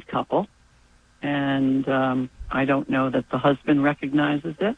couple, and I don't know that the husband recognizes it.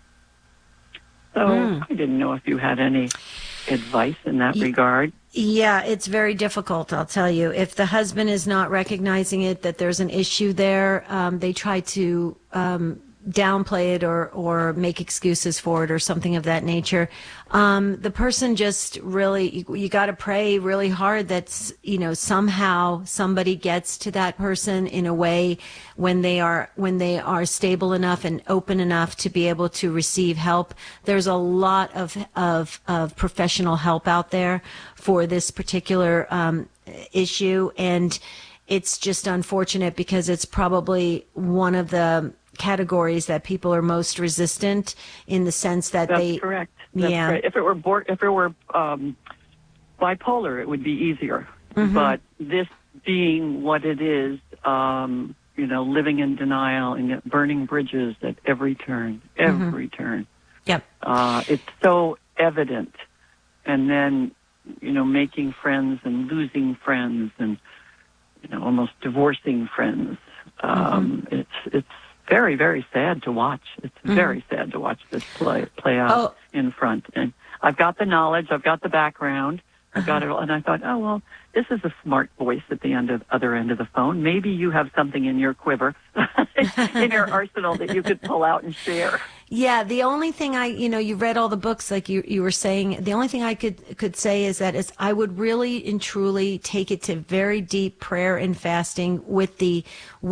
So I didn't know if you had any advice in that regard. Yeah, it's very difficult, I'll tell you. If the husband is not recognizing it, that there's an issue there, they try to downplay it or make excuses for it or something of that nature. The person just really, you got to pray really hard that, somehow somebody gets to that person in a way when they are stable enough and open enough to be able to receive help. There's a lot of professional help out there for this particular issue, and it's just unfortunate because it's probably one of the categories that people are most resistant in the sense that That's correct. That's correct. If it were bipolar, it would be easier. Mm-hmm. But this being what it is, living in denial and burning bridges at every turn, turn. Yep. It's so evident. And then, making friends and losing friends and, almost divorcing friends. It's very, very sad to watch. It's very sad to watch this play out in front. And I've got the knowledge, I've got the background, I've got it all. And I thought, oh, well, this is a smart voice at the other end of the phone. Maybe you have something in your quiver, in your arsenal that you could pull out and share. Yeah, the only thing you read all the books like you were saying. The only thing I could say is that I would really and truly take it to very deep prayer and fasting with the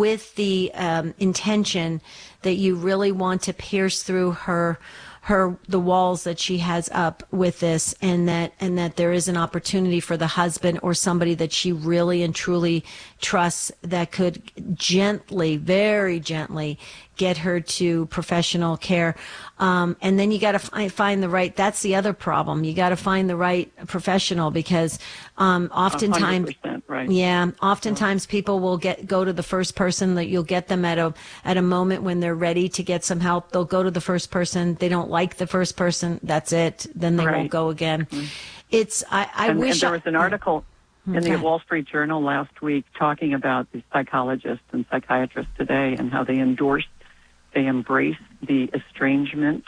intention that you really want to pierce through the walls that she has up with this, and that there is an opportunity for the husband or somebody that she really and truly trusts that could gently, very gently get her to professional care. And then you got to find the right, that's the other problem. You got to find the right professional because oftentimes, 100%, right. Yeah, oftentimes people will go to the first person that you'll get them at a moment when they're ready to get some help. They'll go to the first person. They don't like the first person. That's it. Then they won't go again. Mm-hmm. I wish. And there was an article in the Wall Street Journal last week talking about the psychologists and psychiatrists today and how they embrace the estrangement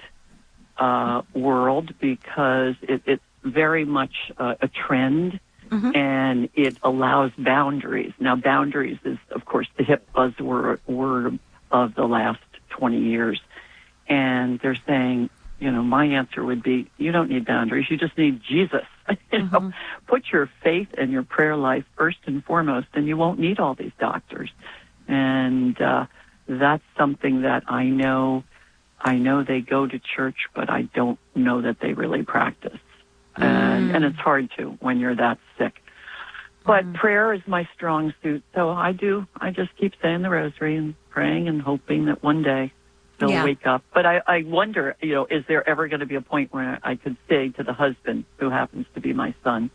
world because it's very much a trend, and it allows boundaries. Now, boundaries is, of course, the hip buzzword of the last 20 years. And they're saying, my answer would be, you don't need boundaries. You just need Jesus. Put your faith and your prayer life first and foremost, and you won't need all these doctors. And that's something that I know they go to church, but I don't know that they really practice. And it's hard to when you're that sick. But prayer is my strong suit. So I just keep saying the rosary and praying and hoping that one day they'll wake up. But I wonder, is there ever going to be a point where I could say to the husband, who happens to be my son,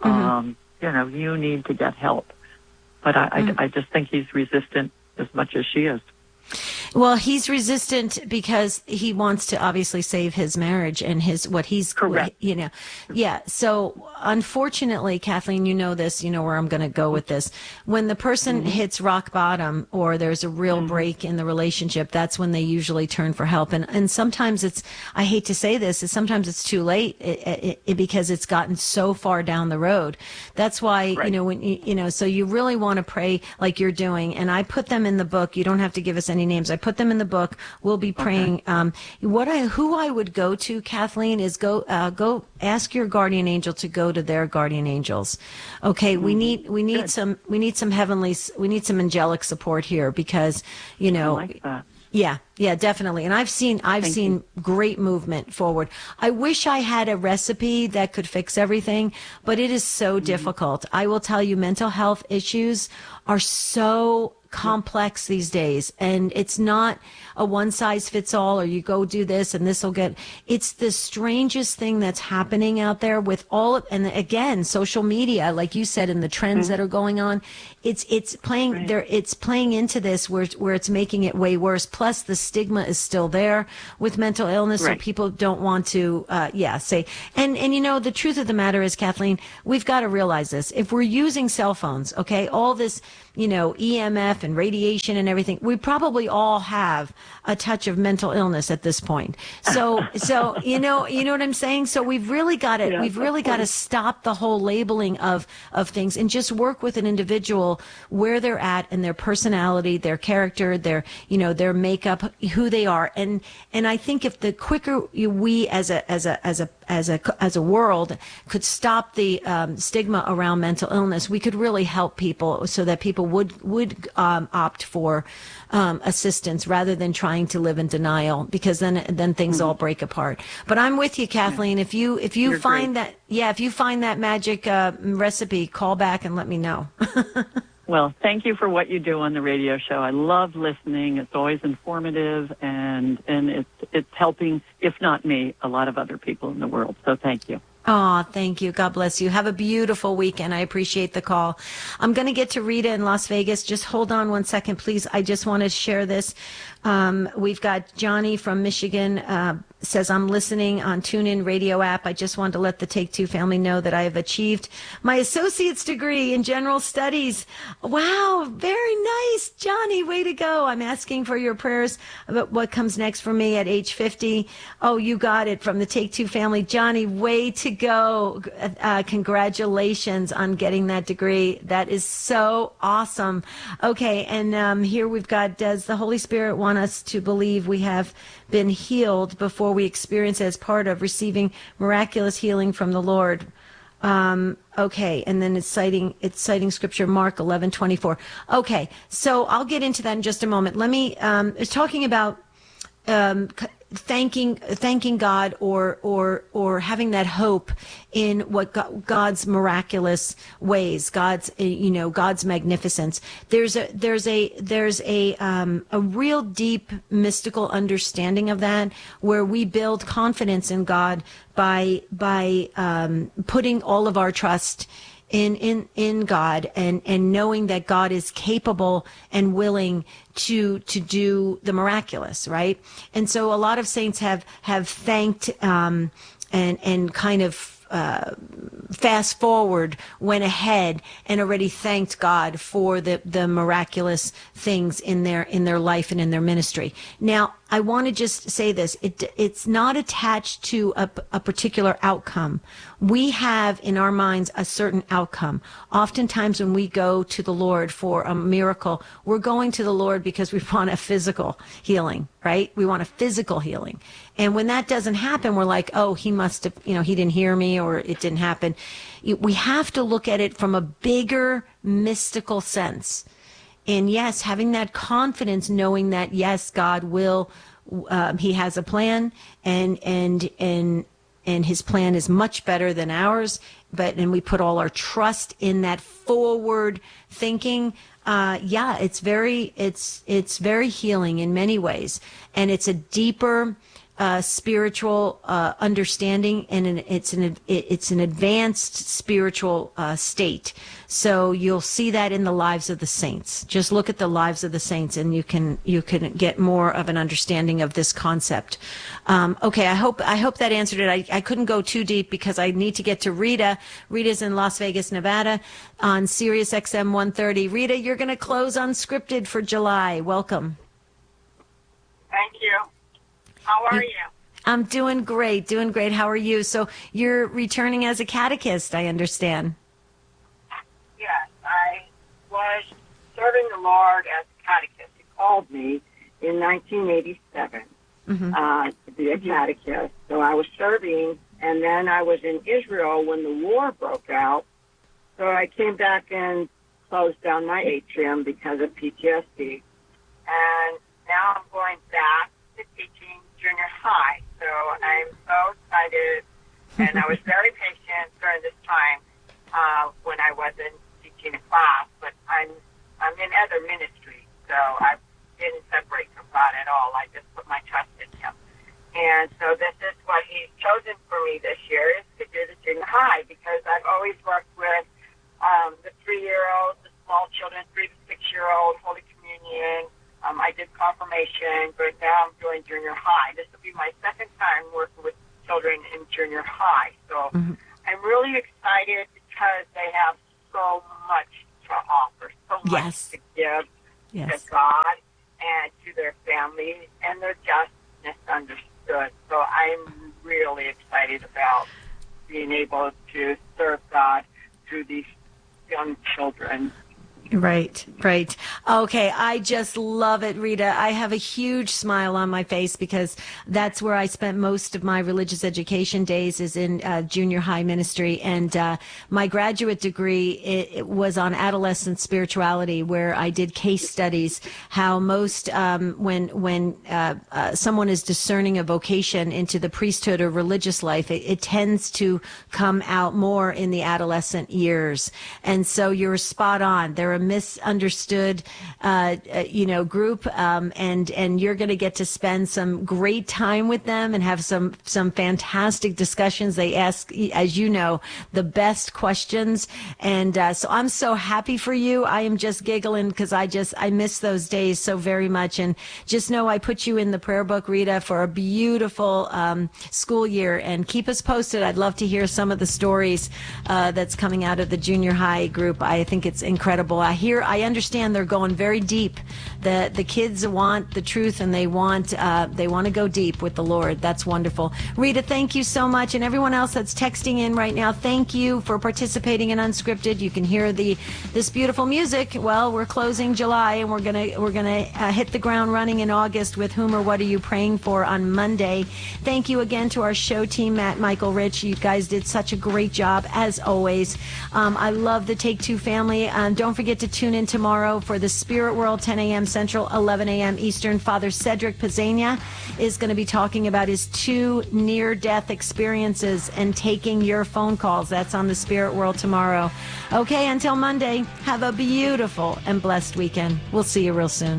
you need to get help. But I just think he's resistant as much as she is. Well, he's resistant because he wants to obviously save his marriage and correct. Yeah. So unfortunately, Kathleen, this, where I'm going to go with this. When the person hits rock bottom or there's a real break in the relationship, that's when they usually turn for help. And sometimes I hate to say this, sometimes it's too late because it's gotten so far down the road. That's why, when so you really want to pray like you're doing. And I put them in the book. You don't have to give us any names. I put them in the book. We'll be praying. Who I would go to, Kathleen, is go ask your guardian angel to go to their guardian angels. Okay, we need some angelic support here because I like that. Yeah, definitely. And I've seen great movement forward. I wish I had a recipe that could fix everything, but it is so difficult. I will tell you, mental health issues are so complex these days, and it's not a one size fits all or you go do this and this will get. It's the strangest thing that's happening out there with and again, social media, like you said, and the trends that are going on. It's playing there. It's playing into this where it's making it way worse. Plus, the stigma is still there with mental illness, so people don't want to say. And the truth of the matter is, Kathleen, we've got to realize this. If we're using cell phones, okay, all this EMF life and radiation and everything, we probably all have a touch of mental illness at this point. So you know what I'm saying? So we've really got to stop the whole labeling of things and just work with an individual where they're at and their personality, their character, their makeup, who they are. And I think if the quicker we as a world could stop the stigma around mental illness, we could really help people so that people would opt for assistance rather than trying to live in denial, because then things all break apart. But I'm with you, Kathleen. If you find great. if you find that magic recipe, call back and let me know. Well, thank you for what you do on the radio show. I love listening. It's always informative, and it's helping, if not me, a lot of other people in the world. So thank you. Oh, thank you. God bless you. Have a beautiful weekend. I appreciate the call. I'm going to get to Rita in Las Vegas. Just hold on one second, please. I just want to share this. We've got Johnny from Michigan, says, I'm listening on TuneIn radio app. I just wanted to let the Take Two family know that I have achieved my associate's degree in general studies. Wow, very nice, Johnny. Way to go. I'm asking for your prayers about what comes next for me at age 50. Oh, you got it from the Take Two family. Johnny, way to go. Congratulations on getting that degree. That is so awesome. Okay, and here we've got, does the Holy Spirit want us to believe we have been healed before we experience it as part of receiving miraculous healing from the Lord? Okay, and then it's citing scripture, Mark 11:24. Okay, so I'll get into that in just a moment. Let me it's talking about thanking God or having that hope in what God's miraculous ways, God's magnificence. There's a real deep mystical understanding of that, where we build confidence in God by putting all of our trust in God and knowing that God is capable and willing to do the miraculous, right? And so a lot of saints have thanked and kind of fast forward, went ahead and already thanked God for the miraculous things in their life and in their ministry. Now, I want to just say this. It's not attached to a particular outcome. We have in our minds a certain outcome. Oftentimes when we go to the Lord for a miracle, we're going to the Lord because we want a physical healing, right? We want a physical healing. And when that doesn't happen, we're like, oh, he must have, he didn't hear me, or it didn't happen. We have to look at it from a bigger mystical sense. And yes, having that confidence, knowing that yes, God will, he has a plan, and his plan is much better than ours. And we put all our trust in that forward thinking. It's very healing in many ways, and it's a deeper spiritual understanding, and it's an advanced spiritual state. So you'll see that in the lives of the saints. Just look at the lives of the saints, and you can get more of an understanding of this concept. Okay, I hope that answered it. I couldn't go too deep because I need to get to Rita. Rita's in Las Vegas, Nevada, on Sirius XM 130. Rita, you're going to close Unscripted for July. Welcome. Thank you. How are you? I'm doing great. How are you? So you're returning as a catechist, I understand. Yes, I was serving the Lord as a catechist. He called me in 1987 to be a catechist. So I was serving, and then I was in Israel when the war broke out. So I came back and closed down my atrium because of PTSD. And now I'm going back to teaching junior high. So I'm so excited, and I was very patient during this time when I wasn't teaching a class, but I'm in other ministries, so I didn't separate from God at all. I just put my trust in Him. And so this is what He's chosen for me this year, is to do the junior high, because I've always worked with the 3-year-olds, the small children, 3 to 6-year-olds, Holy Communion. I did confirmation, but now I'm doing junior high. This will be my second time working with children in junior high. So I'm really excited because they have so much to offer, so much to give. Yes. to God and to their families, and they're just misunderstood. So I'm really excited about being able to serve God through these young children. Right. Okay, I just love it, Rita. I have a huge smile on my face because that's where I spent most of my religious education days, is in junior high ministry. And my graduate degree, it was on adolescent spirituality, where I did case studies, how most, when someone is discerning a vocation into the priesthood or religious life, it tends to come out more in the adolescent years. And so you're spot on. They're a misunderstood, group, and you're going to get to spend some great time with them and have some fantastic discussions. They ask, as you know, the best questions, and so I'm so happy for you. I am just giggling because I miss those days so very much, and just know I put you in the prayer book, Rita, for a beautiful school year, and keep us posted. I'd love to hear some of the stories that's coming out of the junior high group. I think it's incredible. I understand they're going very deep. The kids want the truth, and they want to go deep with the Lord. That's wonderful. Rita, thank you so much, and everyone else that's texting in right now, thank you for participating in Unscripted. You can hear this beautiful music. Well, we're closing July, and we're gonna hit the ground running in August with Whom or What Are You Praying For on Monday. Thank you again to our show team, Matt, Michael, Rich. You guys did such a great job as always. I love the Take Two family. Don't forget to tune in tomorrow for the Spirit World, 10 a.m. Central, 11 a.m. Eastern. Father Cedric Pizzania is going to be talking about his 2 near-death experiences and taking your phone calls. That's on the Spirit World tomorrow. Okay, until Monday, have a beautiful and blessed weekend. We'll see you real soon.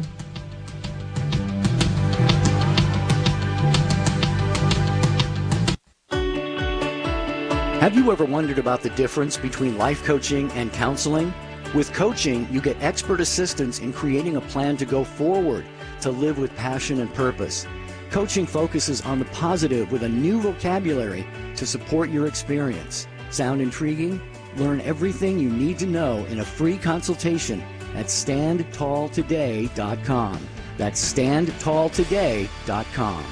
Have you ever wondered about the difference between life coaching and counseling? With coaching, you get expert assistance in creating a plan to go forward, to live with passion and purpose. Coaching focuses on the positive with a new vocabulary to support your experience. Sound intriguing? Learn everything you need to know in a free consultation at StandTallToday.com. That's StandTallToday.com.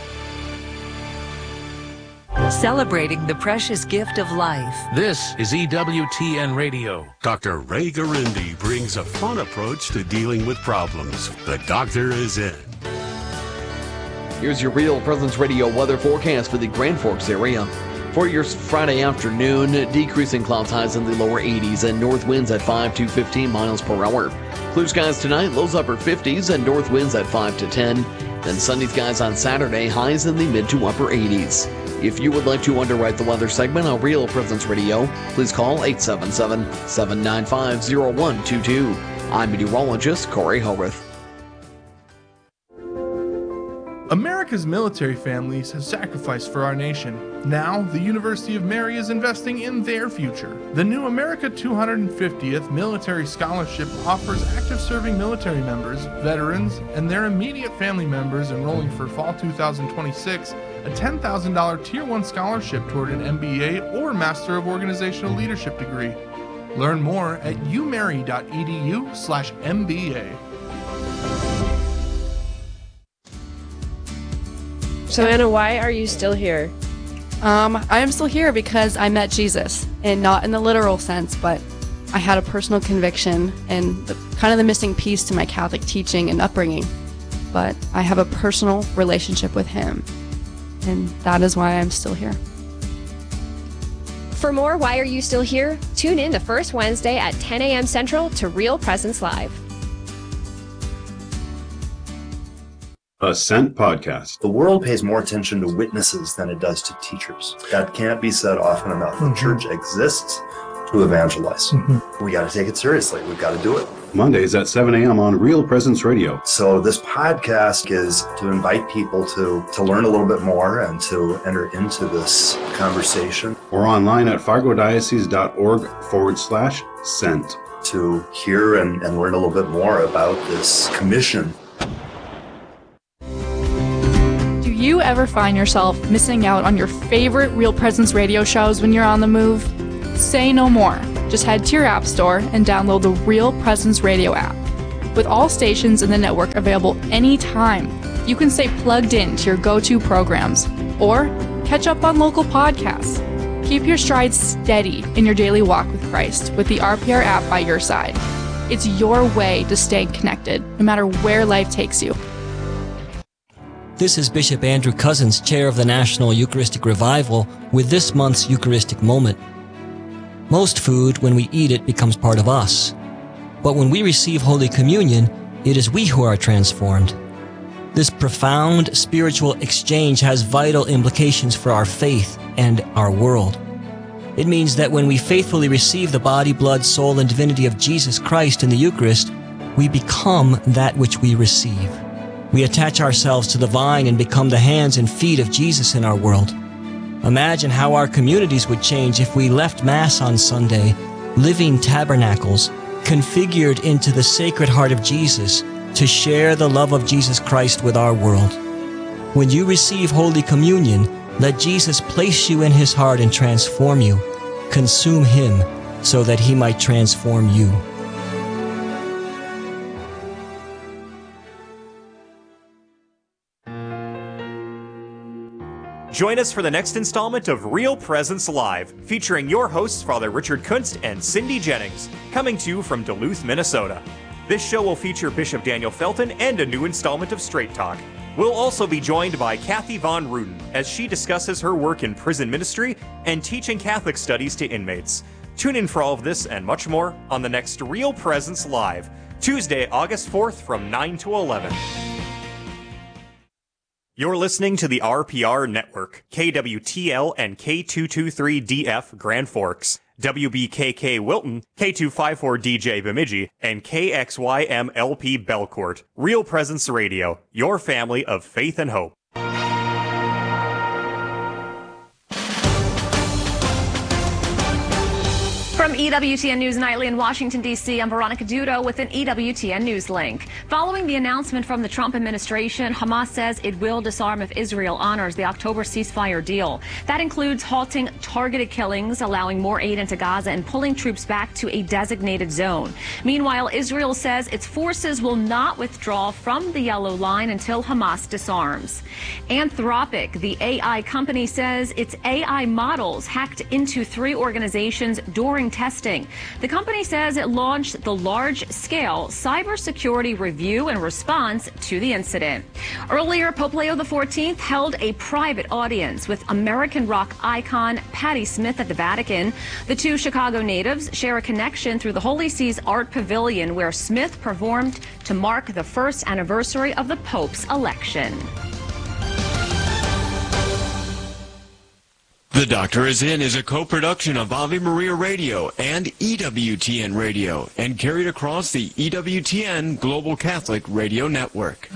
Celebrating the precious gift of life. This is EWTN Radio. Dr. Ray Garindi brings a fun approach to dealing with problems. The doctor is in. Here's your Real Presence Radio weather forecast for the Grand Forks area. For your Friday afternoon, decreasing cloud highs in the lower 80s and north winds at 5 to 15 miles per hour. Clear skies tonight, lows upper 50s and north winds at 5 to 10. Then sunny skies on Saturday, highs in the mid to upper 80s. If you would like to underwrite the weather segment on Real Presence Radio, please call 877-795-0122. I'm meteorologist Corey Howarth. America's military families have sacrificed for our nation. Now, the University of Mary is investing in their future. The new America 250th Military Scholarship offers active serving military members, veterans, and their immediate family members enrolling for fall 2026 a $10,000 Tier 1 scholarship toward an MBA or Master of Organizational Leadership degree. Learn more at umary.edu/MBA. So Anna, why are you still here? I am still here because I met Jesus, and not in the literal sense, but I had a personal conviction and kind of the missing piece to my Catholic teaching and upbringing. But I have a personal relationship with him, and that is why I'm still here. For more Why Are You Still Here? Tune in the first Wednesday at 10 a.m. Central to Real Presence Live. Ascent Podcast. The world pays more attention to witnesses than it does to teachers. That can't be said often enough. The church exists to evangelize. We got to take it seriously. We've got to do it. Mondays at 7 a.m. on Real Presence Radio. So this podcast is to invite people to learn a little bit more and to enter into this conversation. Or online at fargodioceses.org/sent. To hear and learn a little bit more about this commission. Do you ever find yourself missing out on your favorite Real Presence radio shows when you're on the move? Say no more. Just head to your app store and download the Real Presence Radio app. With all stations in the network available anytime, you can stay plugged in to your go-to programs or catch up on local podcasts. Keep your stride steady in your daily walk with Christ with the RPR app by your side. It's your way to stay connected, no matter where life takes you. This is Bishop Andrew Cousins, Chair of the National Eucharistic Revival, with this month's Eucharistic Moment. Most food, when we eat it, becomes part of us. But when we receive Holy Communion, it is we who are transformed. This profound spiritual exchange has vital implications for our faith and our world. It means that when we faithfully receive the body, blood, soul, and divinity of Jesus Christ in the Eucharist, we become that which we receive. We attach ourselves to the vine and become the hands and feet of Jesus in our world. Imagine how our communities would change if we left Mass on Sunday, living tabernacles, configured into the Sacred Heart of Jesus to share the love of Jesus Christ with our world. When you receive Holy Communion, let Jesus place you in His heart and transform you. Consume Him so that He might transform you. Join us for the next installment of Real Presence Live, featuring your hosts, Father Richard Kunst and Cindy Jennings, coming to you from Duluth, Minnesota. This show will feature Bishop Daniel Felton and a new installment of Straight Talk. We'll also be joined by Kathy Von Ruden as she discusses her work in prison ministry and teaching Catholic studies to inmates. Tune in for all of this and much more on the next Real Presence Live, Tuesday, August 4th from 9 to 11. You're listening to the RPR Network, KWTL and K223DF Grand Forks, WBKK Wilton, K254DJ Bemidji, and KXYMLP Belcourt. Real Presence Radio, your family of faith and hope. From EWTN News Nightly in Washington, D.C., I'm Veronica Dudo with an EWTN News link. Following the announcement from the Trump administration, Hamas says it will disarm if Israel honors the October ceasefire deal. That includes halting targeted killings, allowing more aid into Gaza, and pulling troops back to a designated zone. Meanwhile, Israel says its forces will not withdraw from the Yellow Line until Hamas disarms. Anthropic, the AI company, says its AI models hacked into 3 organizations during testing. The company says it launched the large-scale cybersecurity review in response to the incident. Earlier, Pope Leo XIV held a private audience with American rock icon Patti Smith at the Vatican. The 2 Chicago natives share a connection through the Holy See's Art Pavilion, where Smith performed to mark the first anniversary of the Pope's election. The Doctor Is In is a co-production of Ave Maria Radio and EWTN Radio and carried across the EWTN Global Catholic Radio Network.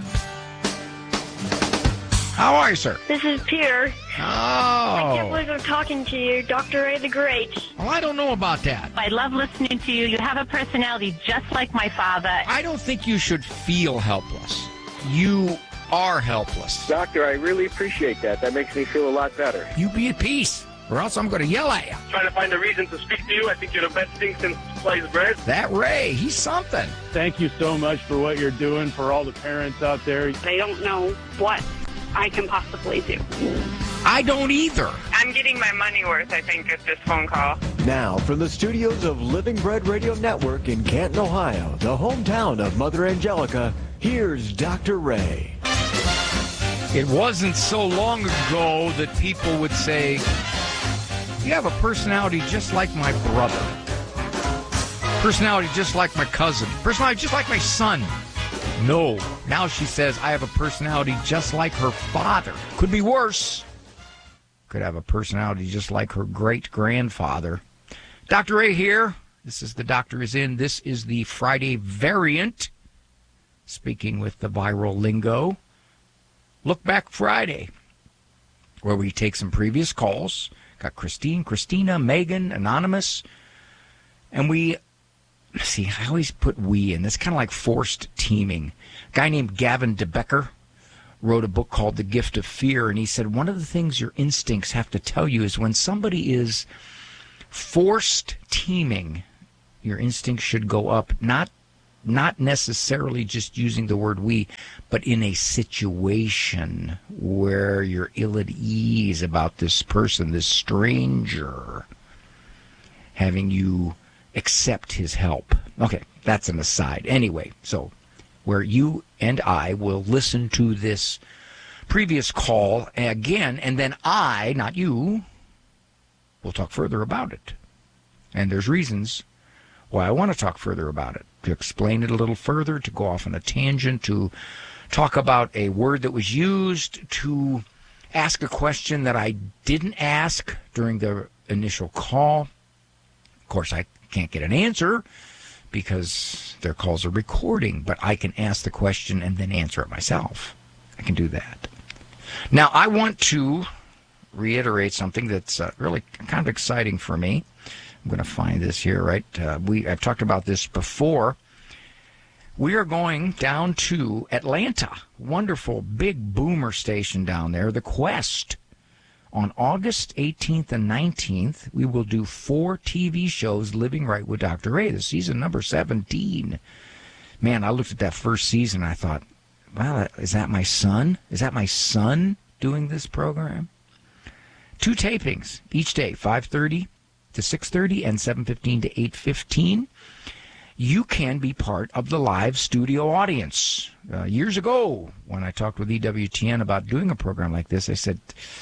How are you, sir? This is Pierre. Oh. I can't believe I'm talking to you, Dr. Ray the Great. Well, I don't know about that. I love listening to you. You have a personality just like my father. I don't think you should feel helpless. You are helpless. Doctor, I really appreciate that. That makes me feel a lot better. You be at peace, or else I'm going to yell at you. Trying to find a reason to speak to you. I think you're the best thing since sliced bread. That Ray, he's something. Thank you so much for what you're doing for all the parents out there. They don't know what I can possibly do. I don't either. I'm getting my money worth, I think, at this phone call. Now, from the studios of Living Bread Radio Network in Canton, Ohio, the hometown of Mother Angelica, here's Dr. Ray. It wasn't so long ago that people would say, you have a personality just like my brother. Personality just like my cousin. Personality just like my son. No. Now she says, I have a personality just like her father. Could be worse. Could have a personality just like her great-grandfather. Dr. Ray here. This is The Doctor Is In. This is the Friday variant. Speaking with the viral lingo. Look Back Friday, where we take some previous calls. Got Christine, Christina, Megan, Anonymous. And we, see, I always put we in. That's kind of like forced teaming. A guy named Gavin DeBecker wrote a book called The Gift of Fear, and he said one of the things your instincts have to tell you is when somebody is forced teaming, your instincts should go up, not not necessarily just using the word we, but in a situation where you're ill at ease about this person, this stranger, having you accept his help. Okay, that's an aside. Anyway, so where you and I will listen to this previous call again, and then I, not you, will talk further about it. And there's reasons why I want to talk further about it, to explain it a little further, to go off on a tangent, to talk about a word that was used, to ask a question that I didn't ask during the initial call. Of course, I can't get an answer because their calls are recording, but I can ask the question and then answer it myself. I can do that. Now, I want to reiterate something that's really kind of exciting for me. I'm going to find this here, right? I've talked about this before. We are going down to Atlanta, wonderful big boomer station down there, The Quest. On August 18th and 19th, we will do 4 TV shows, Living Right with Dr. Ray. This season number 17. Man, I looked at that first season and I thought, wow, is that my son? Is that my son doing this program? 2 tapings each day, 5:30 to 6:30 and 7:15 to 8:15. You can be part of the live studio audience. Years ago, when I talked with EWTN about doing a program like this, I said,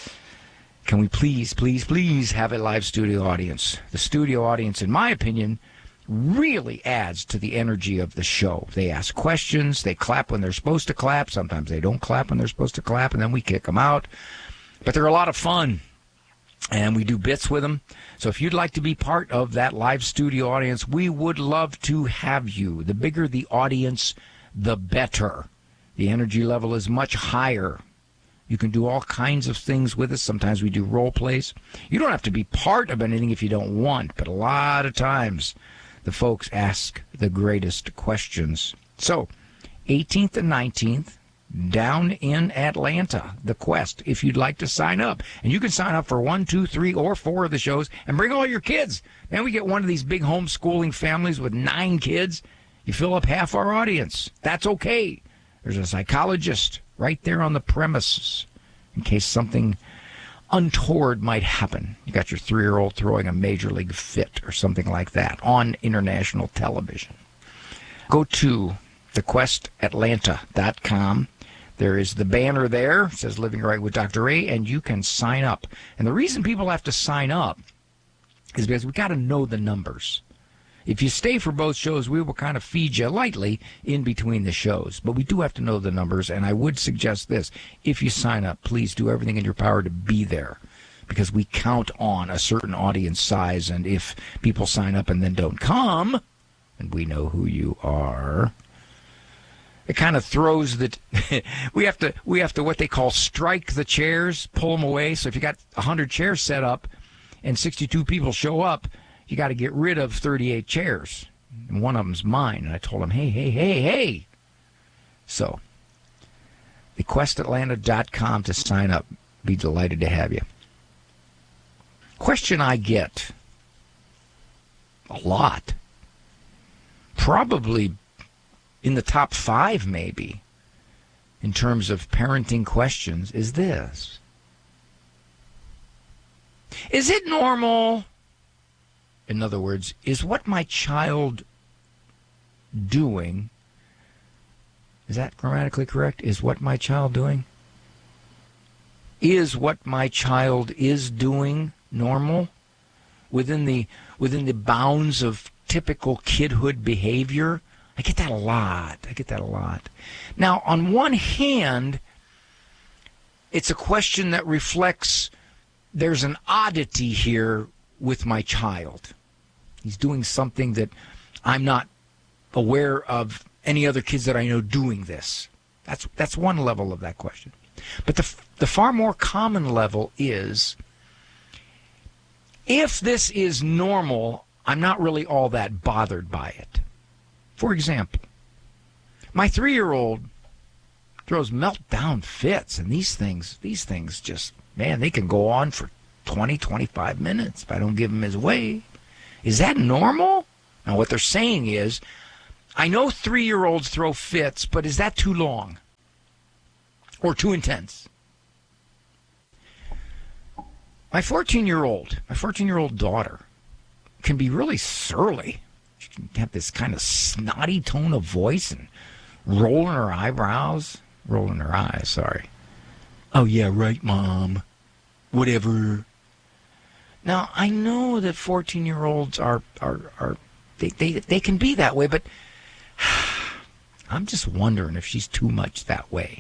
can we please, please, please have a live studio audience? The studio audience, in my opinion, really adds to the energy of the show. They ask questions, they clap when they're supposed to clap, sometimes they don't clap when they're supposed to clap, and then we kick them out. But they're a lot of fun, and we do bits with them. So if you'd like to be part of that live studio audience, we would love to have you. The bigger the audience, the better. The energy level is much higher. You can do all kinds of things with us. Sometimes we do role plays. You don't have to be part of anything if you don't want, but a lot of times the folks ask the greatest questions. So, 18th and 19th, down in Atlanta, The Quest, if you'd like to sign up. And you can sign up for 1, 2, 3, or 4 of the shows and bring all your kids. Then we get one of these big homeschooling families with 9 kids. You fill up half our audience. That's okay. There's a psychologist right there on the premises in case something untoward might happen. You got your 3-year-old throwing a major league fit or something like that on international television. Go to thequestatlanta.com. There is the banner there. It says Living Right with Dr. Ray, and you can sign up. And the reason people have to sign up is because we got to know the numbers. If you stay for both shows, we will kind of feed you lightly in between the shows. But we do have to know the numbers, and I would suggest this. If you sign up, please do everything in your power to be there, because we count on a certain audience size, and if people sign up and then don't come, and we know who you are, it kind of throws the we have to what they call strike the chairs, pull them away. So if you got 100 chairs set up and 62 people show up, you got to get rid of 38 chairs. And one of them's mine. And I told him, hey. So, thequestatlanta.com to sign up. Be delighted to have you. Question I get a lot, probably in the top 5 maybe, in terms of parenting questions, is this. Is it normal? In other words, is what my child doing, is that grammatically correct? Is what my child doing? Is what my child is doing normal within the bounds of typical kidhood behavior? I get that a lot. Now, on one hand, it's a question that reflects there's an oddity here with my child. He's doing something that I'm not aware of any other kids that I know doing this. That's one level of that question. But the far more common level is, if this is normal, I'm not really all that bothered by it. For example, my 3-year-old throws meltdown fits, and these things just, man, they can go on for 20, 25 minutes if I don't give him his way. Is that normal? Now, what they're saying is, I know 3-year-olds throw fits, but is that too long? Or too intense? My 14-year-old daughter can be really surly. She can have this kind of snotty tone of voice and rolling her eyes. Oh, yeah, right, Mom. Whatever. Now, I know that 14-year-olds are they can be that way, but I'm just wondering if she's too much that way.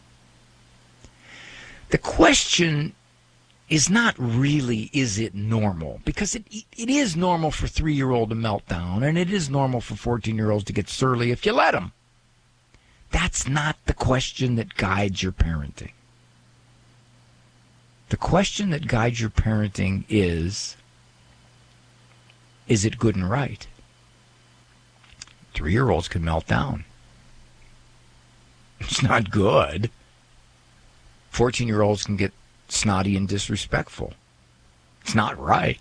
The question is not really, is it normal? Because it is normal for 3-year-old to melt down, and it is normal for 14-year-olds to get surly if you let them. That's not the question that guides your parenting. The question that guides your parenting is it good and right? 3-year-olds can melt down. It's not good. 14-year-olds can get snotty and disrespectful. It's not right.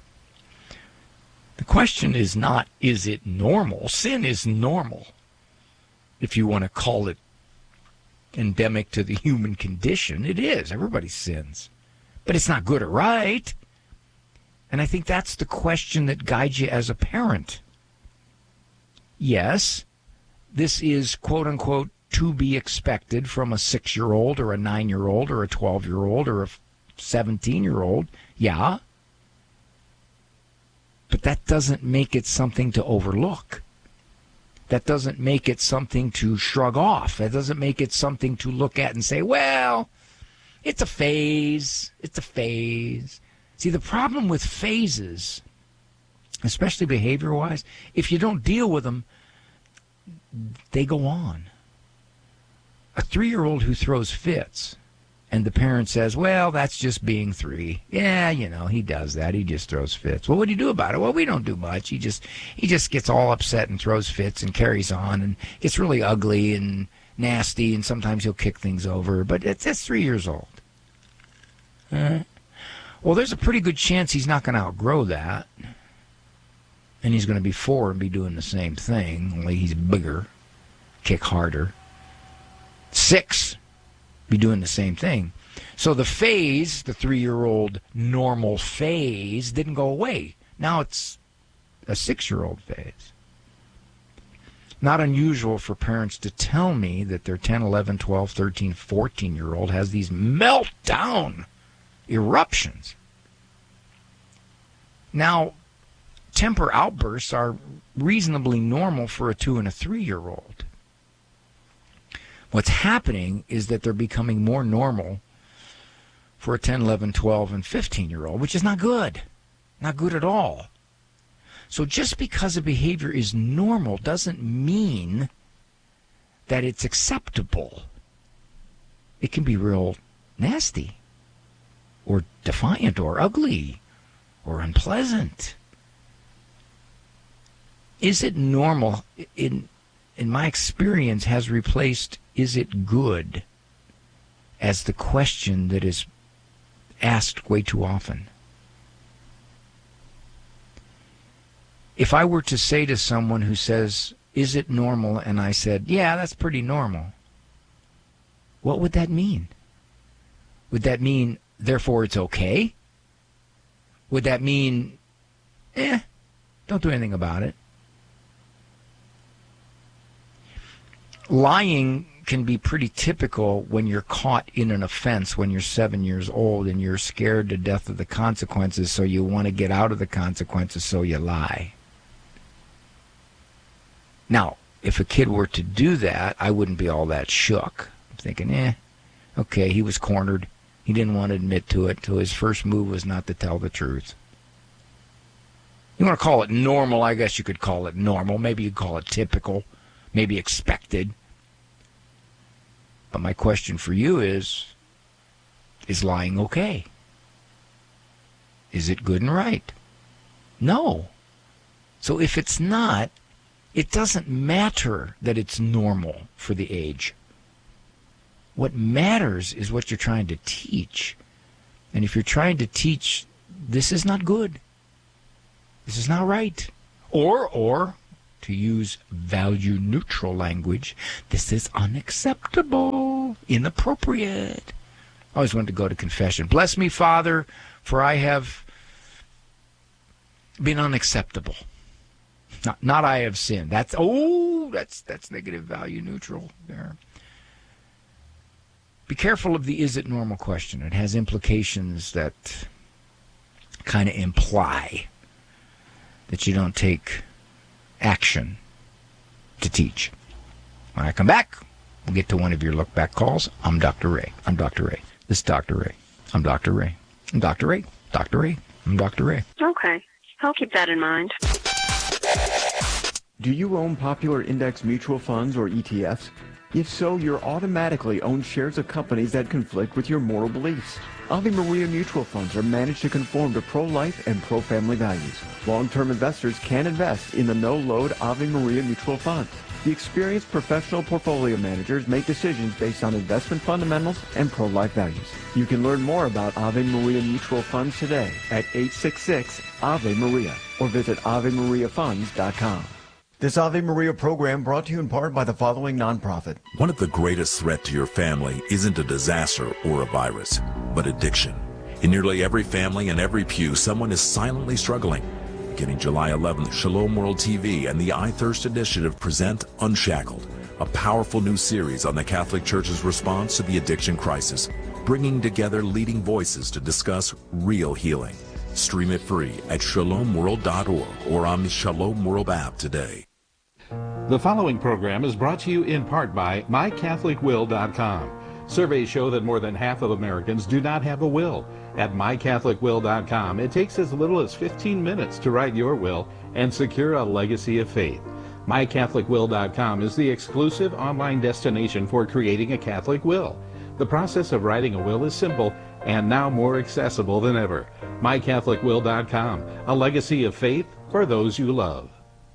The question is not, is it normal? Sin is normal, if you want to call it endemic to the human condition. It is. Everybody sins. But it's not good or right. And I think that's the question that guides you as a parent. Yes, this is, quote-unquote, to be expected from a 6-year-old or a 9-year-old or a 12-year-old or a 17-year-old. Yeah. But that doesn't make it something to overlook. That doesn't make it something to shrug off. That doesn't make it something to look at and say, well, it's a phase. It's a phase. See, the problem with phases, especially behavior-wise, if you don't deal with them, they go on. A 3-year-old who throws fits, and the parent says, well, that's just being 3. Yeah, he does that. He just throws fits. Well, what do you do about it? Well, we don't do much. He just gets all upset and throws fits and carries on and gets really ugly and nasty, and sometimes he'll kick things over. But that's 3 years old. Well, there's a pretty good chance he's not going to outgrow that. And he's going to be 4 and be doing the same thing, only he's bigger, kick harder. 6, be doing the same thing. So the phase, the 3-year-old normal phase, didn't go away. Now it's a 6-year-old phase. Not unusual for parents to tell me that their 10, 11, 12, 13, 14-year-old has these meltdown eruptions. Now, temper outbursts are reasonably normal for a 2 and a 3-year-old. What's happening is that they're becoming more normal for a 10, 11, 12, and 15-year-old, which is not good. Not good at all. So just because a behavior is normal doesn't mean that it's acceptable. It can be real nasty or defiant or ugly or unpleasant. Is it normal, in my experience, has replaced is it good as the question that is asked way too often. If I were to say to someone who says, is it normal? And I said, yeah, that's pretty normal. What would that mean? Would that mean, therefore, it's okay? Would that mean, don't do anything about it? Lying can be pretty typical when you're caught in an offense when you're 7 years old and you're scared to death of the consequences, so you want to get out of the consequences, so you lie. Now, if a kid were to do that, I wouldn't be all that shook. I'm thinking, okay, he was cornered. He didn't want to admit to it, so his first move was not to tell the truth. You want to call it normal, I guess you could call it normal. Maybe you'd call it typical, maybe expected. But my question for you is lying okay? Is it good and right? No. So if it's not, it doesn't matter that it's normal for the age. What matters is what you're trying to teach. And if you're trying to teach, this is not good, this is not right, or to use value-neutral language. This is unacceptable, inappropriate. I always wanted to go to confession. Bless me, Father, for I have been unacceptable. Not I have sinned. That's negative value neutral there. Be careful of the is it normal question. It has implications that kind of imply that you don't take action to teach. When I come back, we'll get to one of your look back calls. I'm Dr. Ray. I'm Dr. Ray. This is Dr. Ray. I'm Dr. Ray. I'm Dr. Ray. Dr. Ray. I'm Dr. Ray. Okay. I'll keep that in mind. Do you own popular index mutual funds or ETFs? If so, you're automatically own shares of companies that conflict with your moral beliefs. Ave Maria mutual funds are managed to conform to pro-life and pro-family values. Long-term investors can invest in the no-load Ave Maria mutual funds. The experienced professional portfolio managers make decisions based on investment fundamentals and pro-life values. You can learn more about Ave Maria mutual funds today at 866-AVE-MARIA or visit AveMariaFunds.com. This Ave Maria program brought to you in part by the following nonprofit. One of the greatest threats to your family isn't a disaster or a virus, but addiction. In nearly every family and every pew, someone is silently struggling. Beginning July 11th, Shalom World TV and the I Thirst Initiative present Unshackled, a powerful new series on the Catholic Church's response to the addiction crisis, bringing together leading voices to discuss real healing. Stream it free at shalomworld.org or on the Shalom World app today. The following program is brought to you in part by MyCatholicWill.com. Surveys show that more than half of Americans do not have a will. At MyCatholicWill.com, it takes as little as 15 minutes to write your will and secure a legacy of faith. MyCatholicWill.com is the exclusive online destination for creating a Catholic will. The process of writing a will is simple and now more accessible than ever. MyCatholicWill.com, a legacy of faith for those you love.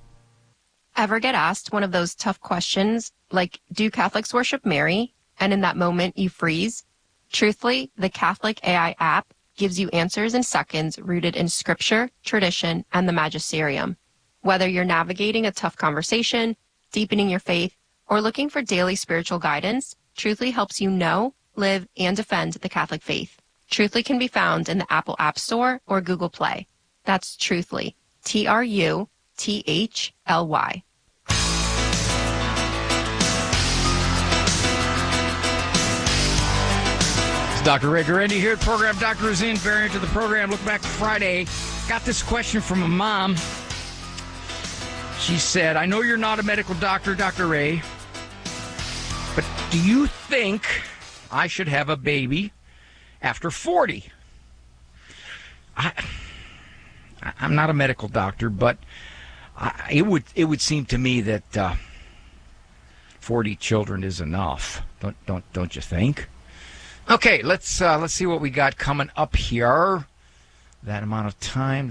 Ever get asked one of those tough questions like, do Catholics worship Mary? And in that moment you freeze? Truthfully, the Catholic AI app gives you answers in seconds rooted in scripture, tradition, and the magisterium. Whether you're navigating a tough conversation, deepening your faith, or looking for daily spiritual guidance, Truthfully helps you know, live, and defend the Catholic faith. Truthfully can be found in the Apple App Store or Google Play. That's Truthfully, Truthly. Dr. Ray Guarendi here at the program. Dr. is in, variant of the program. Look back to Friday. Got this question from a mom. She said, I know you're not a medical doctor, Dr. Ray, but do you think I should have a baby after 40? I'm not a medical doctor, but it would seem to me that 40 children is enough. Don't you think? Okay, let's see what we got coming up here. That amount of time.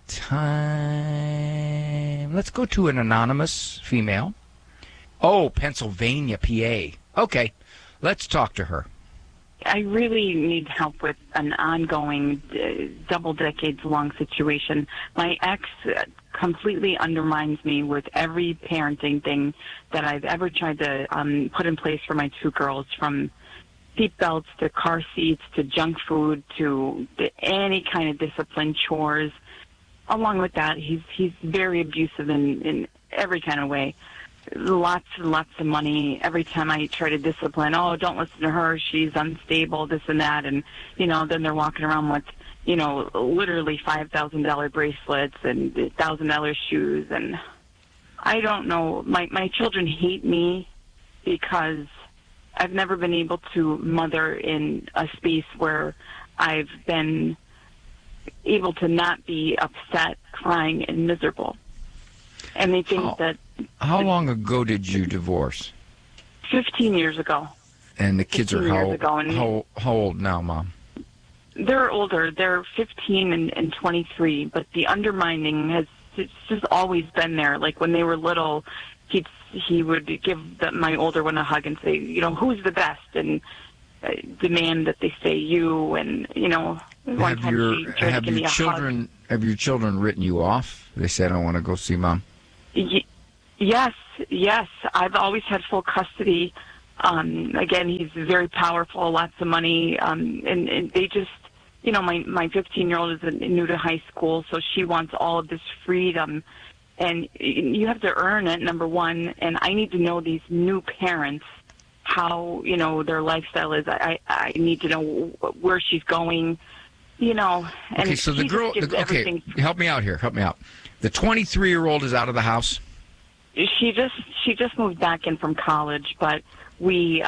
Let's go to an anonymous female. Oh, Pennsylvania, PA. Okay, let's talk to her. I really need help with an ongoing, double decades-long situation. My ex completely undermines me with every parenting thing that I've ever tried to put in place for my two girls, from seatbelts to car seats to junk food to any kind of discipline, chores. Along with that, he's very abusive in every kind of way. Lots and lots of money. Every time I try to discipline, oh, don't listen to her, she's unstable, this and that. And, then they're walking around with, literally $5,000 bracelets and $1,000 shoes. And I don't know. My children hate me because I've never been able to mother in a space where I've been able to not be upset, crying, and miserable. And they think that... How long ago did you divorce? 15 years ago. And the kids are how old now, Mom? They're older. They're 15 and 23, but the undermining has just always been there. Like when they were little, he would give my older one a hug and say, who's the best? And demand that they say you. And, one time she tried to give me a hug. Have your children written you off? They said, I want to go see Mom. Yes. I've always had full custody. Again, he's very powerful, lots of money, and they just, my 15-year-old is new to high school, so she wants all of this freedom, and you have to earn it, number one, and I need to know these new parents, how, their lifestyle is. I need to know where she's going, and okay, so the girl, okay, help me out here, The 23-year-old is out of the house? She just moved back in from college, but we,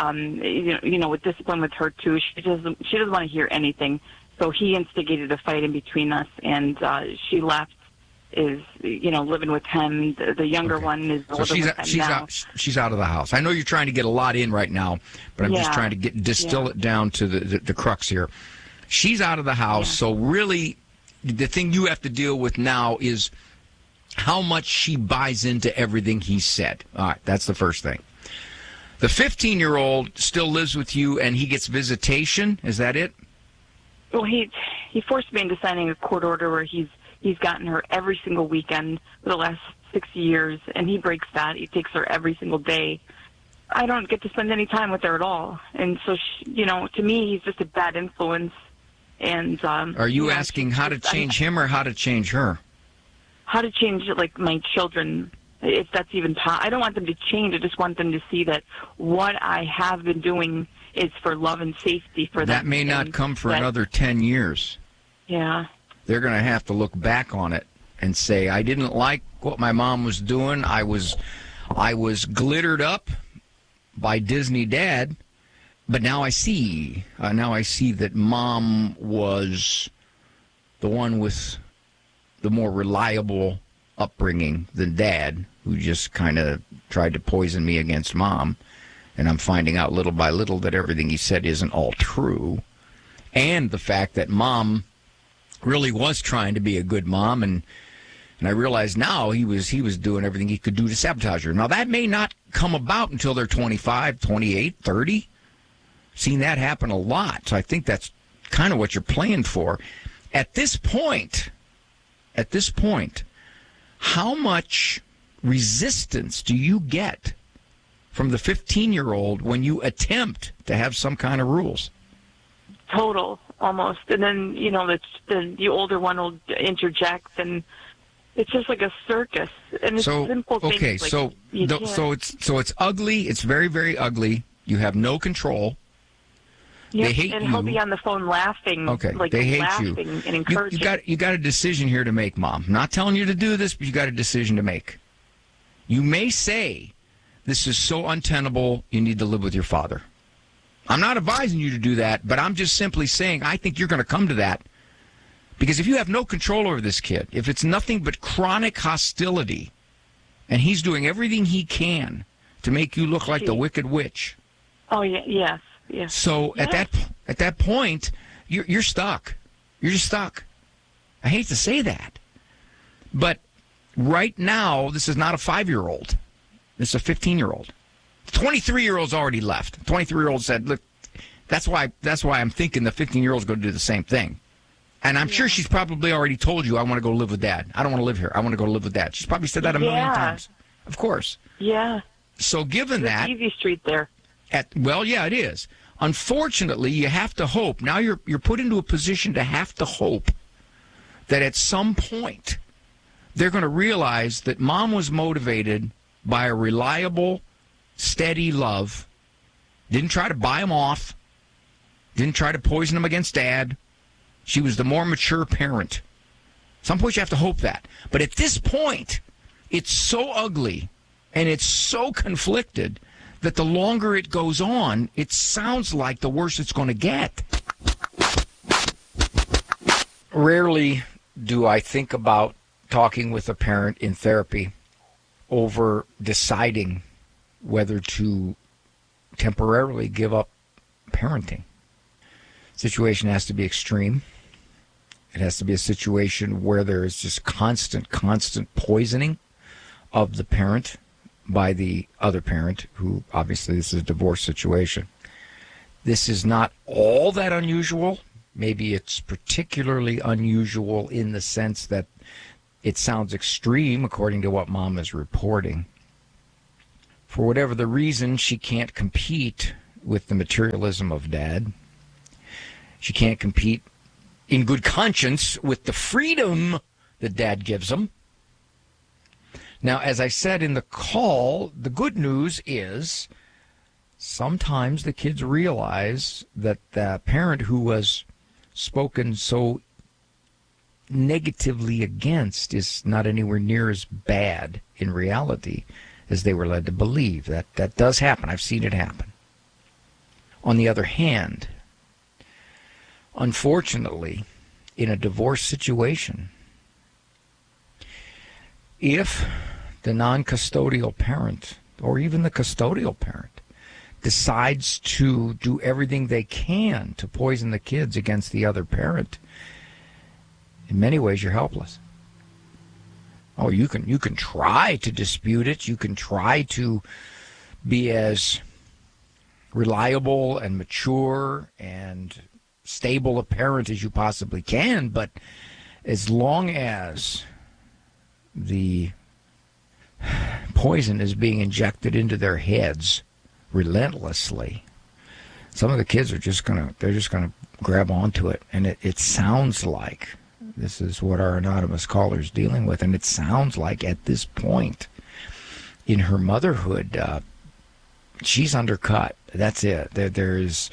with discipline with her too, she doesn't want to hear anything. So he instigated a fight in between us, and she left. Is living with him. The younger one is living with him now. She's out of the house. I know you're trying to get a lot in right now, but I'm just trying to distill it down to the crux here. She's out of the house, so really, the thing you have to deal with now is how much she buys into everything he said. All right, that's the first thing. The 15-year-old still lives with you, and he gets visitation. Is that it? Well, he forced me into signing a court order where he's gotten her every single weekend for the last 6 years, and he breaks that. He takes her every single day. I don't get to spend any time with her at all, and so to me, he's just a bad influence. And are you asking how to change him or how to change her? How to change my children, if that's even possible. I don't want them to change. I just want them to see that what I have been doing is for love and safety for them. That may not come for another 10 years. Yeah. They're going to have to look back on it and say, I didn't like what my mom was doing. I was glittered up by Disney Dad, but now I see. That Mom was the one with the more reliable upbringing than Dad, who just kind of tried to poison me against Mom. And I'm finding out little by little that everything he said isn't all true. And the fact that Mom really was trying to be a good mom, and I realize now he was doing everything he could do to sabotage her. Now, that may not come about until they're 25, 28, 30. Seen that happen a lot. So I think that's kind of what you're playing for. At this point, how much resistance do you get from the 15-year-old when you attempt to have some kind of rules? Total, almost. And then, the older one will interject, and it's just like a circus. And it's simple things. Okay, so it's ugly. It's very, very ugly. You have no control. Yep, they hate and you. He'll be on the phone laughing. Okay, they hate you. And encouraging. You got a decision here to make, Mom. I'm not telling you to do this, but you got a decision to make. You may say, this is so untenable, you need to live with your father. I'm not advising you to do that, but I'm just simply saying I think you're going to come to that. Because if you have no control over this kid, if it's nothing but chronic hostility, and he's doing everything he can to make you look like the Wicked Witch. Oh, yes. So at that point, you're stuck. You're just stuck. I hate to say that. But right now, this is not a 5-year-old. This is a 15-year-old. 23-year-old's already left. 23-year-old said, look, that's why I'm thinking the 15-year-old's going to do the same thing. And I'm sure she's probably already told you, I want to go live with Dad. I don't want to live here. I want to go live with Dad. She's probably said that a million times. Of course. Yeah. So given that... It's easy street there. Well, yeah, it is. Unfortunately, you have to hope. Now you're put into a position to have to hope that at some point they're going to realize that Mom was motivated by a reliable, steady love, didn't try to buy him off, didn't try to poison him against Dad. She was the more mature parent. At some point you have to hope that. But at this point, it's so ugly and it's so conflicted that the longer it goes on, it sounds like the worse it's going to get. Rarely do I think about talking with a parent in therapy over deciding whether to temporarily give up parenting. Situation has to be extreme. It has to be a situation where there is just constant poisoning of the parent by the other parent, who obviously this is a divorce situation. This is not all that unusual. Maybe it's particularly unusual in the sense that it sounds extreme according to what Mom is reporting. For whatever the reason, she can't compete with the materialism of Dad. She can't compete in good conscience with the freedom that Dad gives them. Now, as I said in the call, the good news is sometimes the kids realize that the parent who was spoken so negatively against is not anywhere near as bad in reality as they were led to believe. That does happen. I've seen it happen. On the other hand, unfortunately, in a divorce situation, if the non-custodial parent or even the custodial parent decides to do everything they can to poison the kids against the other parent, in many ways you're helpless. Oh, you can try to dispute it. You can try to be as reliable and mature and stable a parent as you possibly can, but as long as the poison is being injected into their heads relentlessly, some of the kids are just gonna grab onto it. And it sounds like this is what our anonymous caller is dealing with, and it sounds like at this point in her motherhood, she's undercut. That's it. There's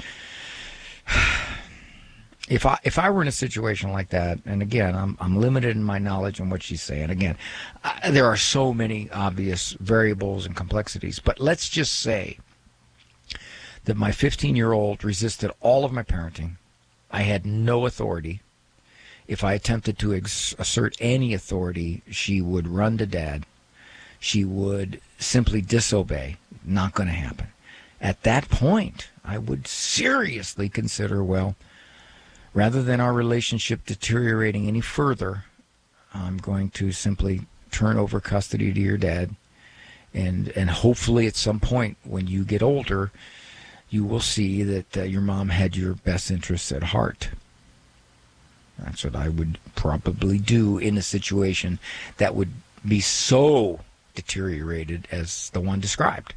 if I were in a situation like that, and again, I'm limited in my knowledge on what she's saying. Again, there are so many obvious variables and complexities, but let's just say that my 15-year-old resisted all of my parenting. I had no authority. If I attempted to assert any authority, she would run to Dad. She would simply disobey. Not going to happen. At that point, I would seriously consider, well, rather than our relationship deteriorating any further, I'm going to simply turn over custody to your dad. And hopefully at some point when you get older, you will see that your mom had your best interests at heart. That's what I would probably do in a situation that would be so deteriorated as the one described.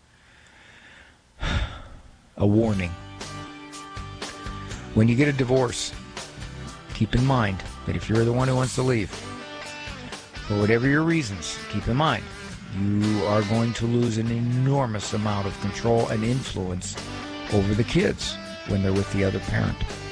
A warning. When you get a divorce, keep in mind that if you're the one who wants to leave, for whatever your reasons, keep in mind you are going to lose an enormous amount of control and influence over the kids when they're with the other parent.